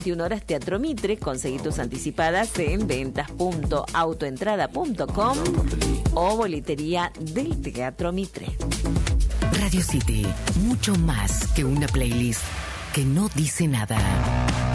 21 horas Teatro Mitre. Conseguí tus anticipadas en ventas.autoentrada.com o boletería del Teatro Mitre. Radio City, mucho más que una playlist que no dice nada.